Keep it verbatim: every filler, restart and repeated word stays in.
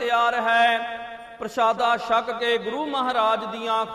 ਤਿਆਰ ਹੈ। ਪ੍ਰਸ਼ਾਦਾ ਛਕ ਕੇ ਗੁਰੂ ਮਹਾਰਾਜ ਦੀਆਂ